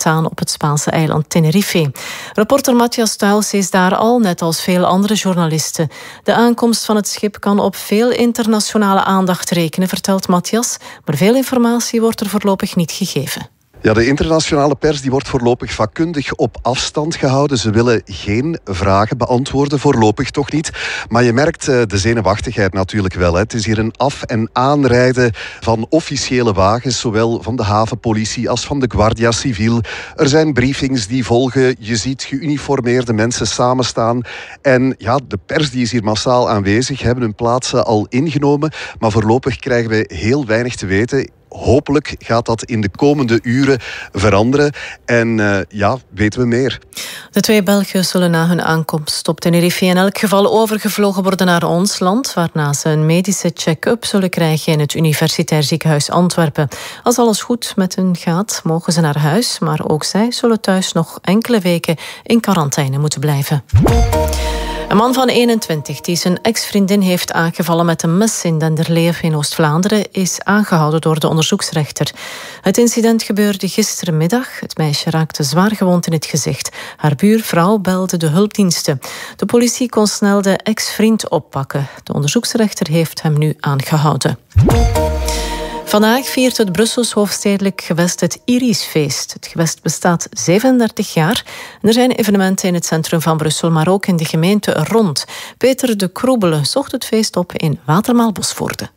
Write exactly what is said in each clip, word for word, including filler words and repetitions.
aan op het Spaanse eiland Tenerife. Reporter Matthias Tuils is daar al, net als veel andere journalisten. De aankomst van het schip kan op veel internationale aandacht rekenen, vertelt Matthias, maar veel informatie wordt er voorlopig niet gegeven. Ja, de internationale pers die wordt voorlopig vakkundig op afstand gehouden. Ze willen geen vragen beantwoorden, voorlopig toch niet. Maar je merkt uh, de zenuwachtigheid natuurlijk wel. Hè. Het is hier een af- en aanrijden van officiële wagens, zowel van de havenpolitie als van de Guardia Civil. Er zijn briefings die volgen. Je ziet geuniformeerde mensen samenstaan. En ja, de pers die is hier massaal aanwezig, hebben hun plaatsen al ingenomen. Maar voorlopig krijgen we heel weinig te weten. Hopelijk gaat dat in de komende uren veranderen. En uh, ja, weten we meer. De twee Belgen zullen na hun aankomst op Tenerife in elk geval overgevlogen worden naar ons land, waarna ze een medische check-up zullen krijgen in het Universitair Ziekenhuis Antwerpen. Als alles goed met hen gaat, mogen ze naar huis, maar ook zij zullen thuis nog enkele weken in quarantaine moeten blijven. Een man van eenentwintig die zijn ex-vriendin heeft aangevallen met een mes in Denderleer in Oost-Vlaanderen is aangehouden door de onderzoeksrechter. Het incident gebeurde gistermiddag. Het meisje raakte zwaar gewond in het gezicht. Haar buurvrouw belde de hulpdiensten. De politie kon snel de ex-vriend oppakken. De onderzoeksrechter heeft hem nu aangehouden. Vandaag viert het Brussels hoofdstedelijk gewest het Irisfeest. Het gewest bestaat zevenendertig jaar. En er zijn evenementen in het centrum van Brussel, maar ook in de gemeente er rond. Peter de Kroebele zocht het feest op in Watermaal-Bosvoorde.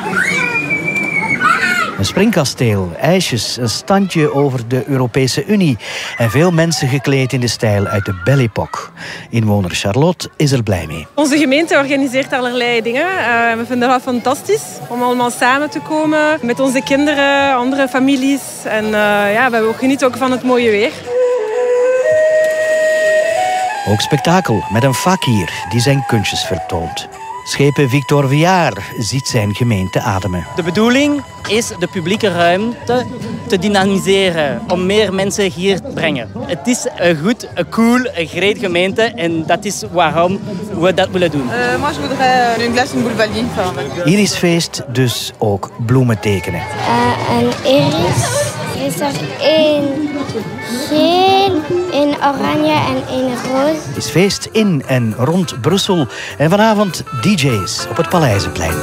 Een springkasteel, ijsjes, een standje over de Europese Unie en veel mensen gekleed in de stijl uit de Belle Époque. Inwoner Charlotte is er blij mee. Onze gemeente organiseert allerlei dingen. Uh, we vinden dat fantastisch om allemaal samen te komen met onze kinderen, andere families. En uh, ja, we genieten ook van het mooie weer. Ook spektakel met een fakir die zijn kunstjes vertoont. Schepen Victor Viaar ziet zijn gemeente ademen. De bedoeling is de publieke ruimte te dynamiseren, om meer mensen hier te brengen. Het is een goed, een cool, een great gemeente en dat is waarom we dat willen doen. Uh, moi, je voudrais une glace, une boulevardier. Irisfeest, dus ook bloemen tekenen. Uh, een iris is er één geel, één oranje en één roze. Het is feest in en rond Brussel. En vanavond D J's op het Paleizenplein.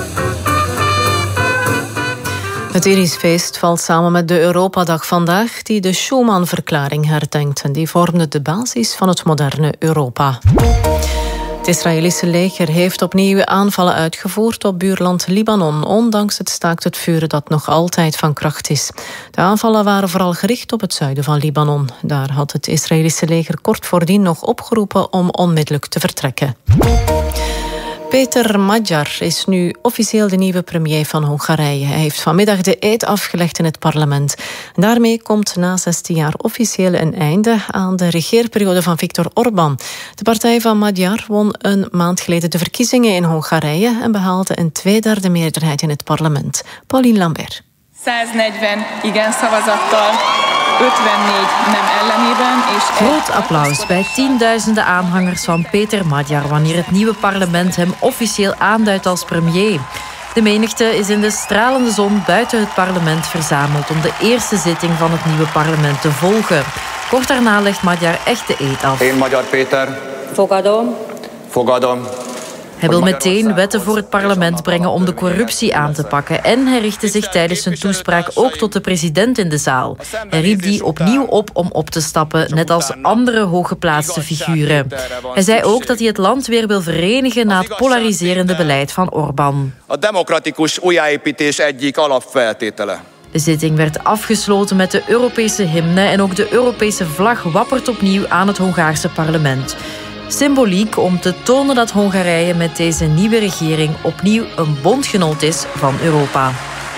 Het Irisfeest valt samen met de Europadag vandaag, die de Schuman-verklaring herdenkt. En die vormde de basis van het moderne Europa. Het Israëlische leger heeft opnieuw aanvallen uitgevoerd op buurland Libanon, ondanks het staakt het vuren dat nog altijd van kracht is. De aanvallen waren vooral gericht op het zuiden van Libanon. Daar had het Israëlische leger kort voordien nog opgeroepen om onmiddellijk te vertrekken. Peter Magyar is nu officieel de nieuwe premier van Hongarije. Hij heeft vanmiddag de eed afgelegd in het parlement. Daarmee komt na zestien jaar officieel een einde aan de regeerperiode van Viktor Orbán. De partij van Magyar won een maand geleden de verkiezingen in Hongarije en behaalde een tweederde meerderheid in het parlement. Pauline Lambert. száznegyven igen szavazattal, ötvennégy nem ellenében. Groot applaus bij tienduizenden aanhangers van Peter Magyar wanneer het nieuwe parlement hem officieel aanduidt als premier. De menigte is in de stralende zon buiten het parlement verzameld om de eerste zitting van het nieuwe parlement te volgen. Kort daarna legt Magyar echt de eed af. Én Magyar Péter. Fogadom. Fogadom. Hij wil meteen wetten voor het parlement brengen om de corruptie aan te pakken. En hij richtte zich tijdens zijn toespraak ook tot de president in de zaal. Hij riep die opnieuw op om op te stappen, net als andere hooggeplaatste figuren. Hij zei ook dat hij het land weer wil verenigen na het polariserende beleid van Orbán. A demokratikus újjáépítés egyik alapfeltétele. De zitting werd afgesloten met de Europese hymne en ook de Europese vlag wappert opnieuw aan het Hongaarse parlement. Symboliek om te tonen dat Hongarije met deze nieuwe regering opnieuw een bondgenoot is van Europa.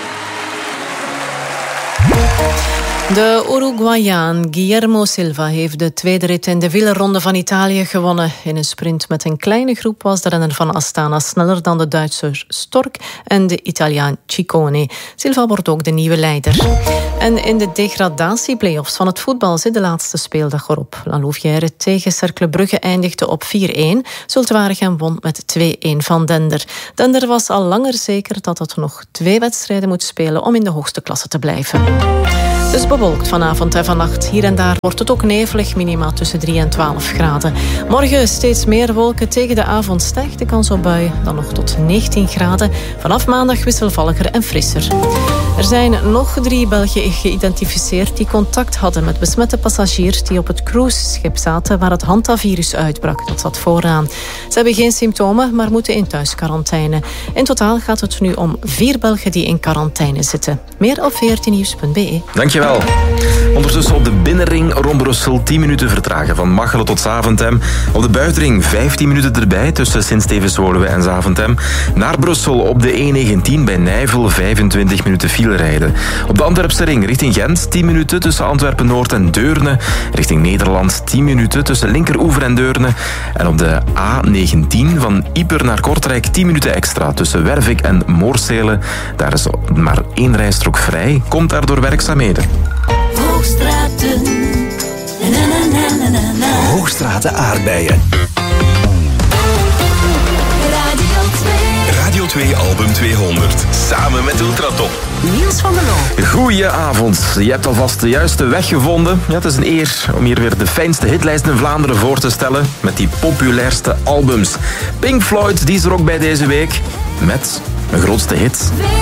De Uruguayaan Guillermo Silva heeft de tweede rit in de wielerronde van Italië gewonnen. In een sprint met een kleine groep was de renner van Astana sneller dan de Duitser Stork en de Italiaan Ciccone. Silva wordt ook de nieuwe leider. En in de degradatieplayoffs van het voetbal zit de laatste speeldag erop. La Louvière tegen Cercle Brugge eindigde op vier-een. Zulte Waregem won met twee-een van Dender. Dender was al langer zeker dat het nog twee wedstrijden moet spelen om in de hoogste klasse te blijven. Dus bewolkt vanavond en vannacht. Hier en daar wordt het ook nevelig, minima tussen drie en twaalf graden. Morgen steeds meer wolken. Tegen de avond stijgt de kans op buien. Dan nog tot negentien graden. Vanaf maandag wisselvalliger en frisser. Er zijn nog drie Belgen geïdentificeerd die contact hadden met besmette passagiers die op het cruiseschip zaten waar het Hantavirus uitbrak. Dat zat vooraan. Ze hebben geen symptomen, maar moeten in thuisquarantaine. In totaal gaat het nu om vier Belgen die in quarantaine zitten. Meer op veertien nieuws punt b e. Dankjewel. Ondertussen op de binnenring rond Brussel tien minuten vertragen van Machelen tot Zaventem. Op de buitenring vijftien minuten erbij tussen Sint-Stevens-Woluwe en Zaventem. Naar Brussel op de E negentien bij Nijvel vijfentwintig minuten file rijden. Op de Antwerpse ring richting Gent tien minuten tussen Antwerpen-Noord en Deurne. Richting Nederland tien minuten tussen Linkeroever en Deurne. En op de A negentien van Ieper naar Kortrijk tien minuten extra tussen Wervik en Moorsele. Daar is maar één rijstrook vrij. Komt daardoor werkzaamheden. Hoogstraten. Na, na, na, na, na. Hoogstraten aardbeien. Radio twee. Radio twee album tweehonderd. Samen met Ultratop. Niels van der Loo. Goedenavond. Je hebt alvast de juiste weg gevonden. Ja, het is een eer om hier weer de fijnste hitlijst in Vlaanderen voor te stellen. Met die populairste albums. Pink Floyd, die is er ook bij deze week. Met een grootste hit.